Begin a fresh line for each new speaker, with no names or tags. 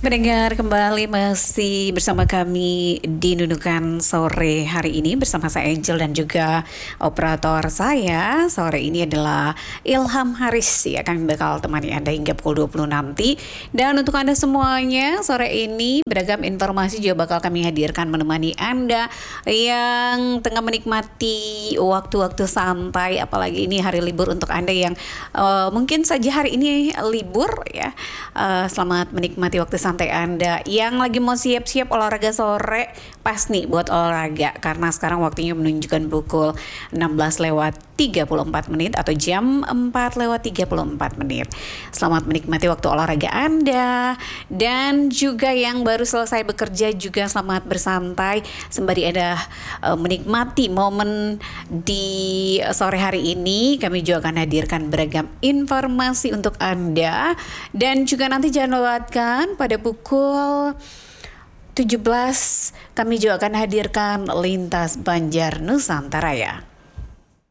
Mendengar kembali masih bersama kami di Nunukan sore hari ini bersama saya Angel dan juga operator saya sore ini adalah Ilham Haris ya, kami bakal temani Anda hingga pukul 20 nanti. Dan untuk Anda semuanya sore ini beragam informasi juga bakal kami hadirkan menemani Anda yang tengah menikmati waktu-waktu santai, apalagi ini hari libur untuk Anda yang mungkin saja hari ini libur ya. Selamat menikmati waktu santai Anda yang lagi mau siap-siap olahraga sore. Pas nih buat olahraga karena sekarang waktunya menunjukkan pukul 16:34 atau jam 4:34. Selamat menikmati waktu olahraga Anda. Dan juga yang baru selesai bekerja juga selamat bersantai sembari Anda menikmati momen di sore hari ini. Kami juga akan hadirkan beragam informasi untuk Anda. Dan juga nanti jangan lewatkan pada pukul 17 kami juga akan hadirkan Lintas Banjar Nusantara ya.